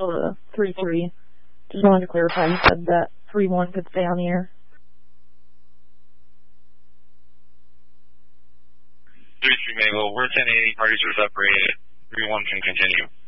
still a 3-3. Just wanted to clarify, you said that 3-1 could stay on the air. 3-3 Mayville, we're 1080, parties are separated. 3-1 can continue.